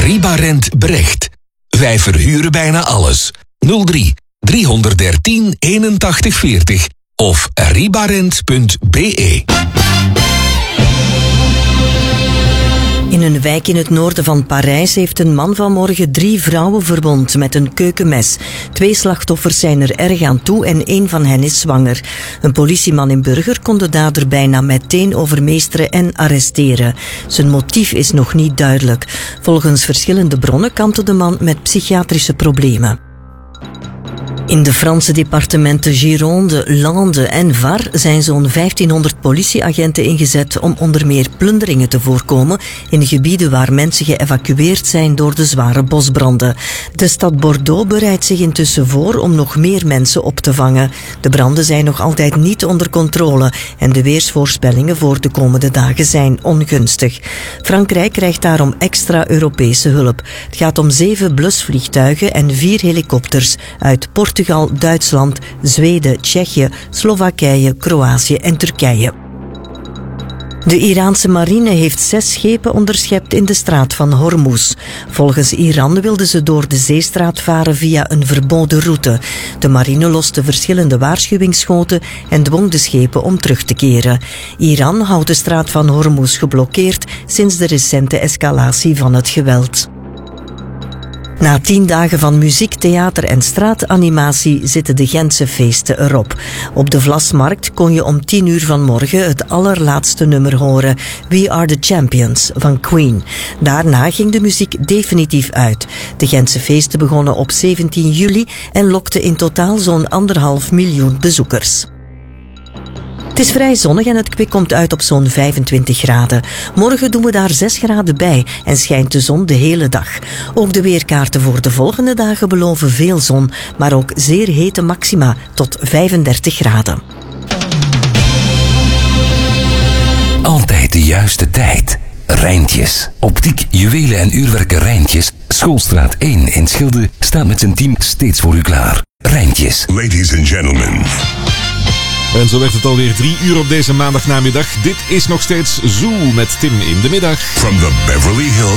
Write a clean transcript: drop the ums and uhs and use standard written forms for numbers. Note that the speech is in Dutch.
Ribarent Brecht. Wij verhuren bijna alles. 03 313 81 40 of ribarent.be. In een wijk in het noorden van Parijs heeft een man vanmorgen 3 vrouwen verwond met een keukenmes. 2 slachtoffers zijn er erg aan toe en 1 van hen is zwanger. Een politieman in Burger kon de dader bijna meteen overmeesteren en arresteren. Zijn motief is nog niet duidelijk. Volgens verschillende bronnen kampte de man met psychiatrische problemen. In de Franse departementen Gironde, Lande en Var zijn zo'n 1500 politieagenten ingezet om onder meer plunderingen te voorkomen in gebieden waar mensen geëvacueerd zijn door de zware bosbranden. De stad Bordeaux bereidt zich intussen voor om nog meer mensen op te vangen. De branden zijn nog altijd niet onder controle en de weersvoorspellingen voor de komende dagen zijn ongunstig. Frankrijk krijgt daarom extra Europese hulp. Het gaat om 7 blusvliegtuigen en 4 helikopters uit Portugal, Duitsland, Zweden, Tsjechië, Slowakije, Kroatië en Turkije. De Iraanse marine heeft 6 schepen onderschept in de straat van Hormuz. Volgens Iran wilden ze door de zeestraat varen via een verboden route. De marine loste verschillende waarschuwingsschoten en dwong de schepen om terug te keren. Iran houdt de straat van Hormuz geblokkeerd sinds de recente escalatie van het geweld. Na 10 dagen van muziek, theater en straatanimatie zitten de Gentse feesten erop. Op de Vlasmarkt kon je om 10 uur vanmorgen het allerlaatste nummer horen, We Are The Champions van Queen. Daarna ging de muziek definitief uit. De Gentse feesten begonnen op 17 juli en lokten in totaal zo'n 1,5 miljoen bezoekers. Het is vrij zonnig en het kwik komt uit op zo'n 25 graden. Morgen doen we daar 6 graden bij en schijnt de zon de hele dag. Ook de weerkaarten voor de volgende dagen beloven veel zon, maar ook zeer hete maxima tot 35 graden. Altijd de juiste tijd. Rijntjes. Optiek, juwelen en uurwerken Rijntjes. Schoolstraat 1 in Schilde staat met zijn team steeds voor u klaar. Rijntjes. Ladies and gentlemen. En zo werd het alweer 3 uur op deze maandagnamiddag. Dit is nog steeds Zoo met Tim in de middag. From the Beverly Hills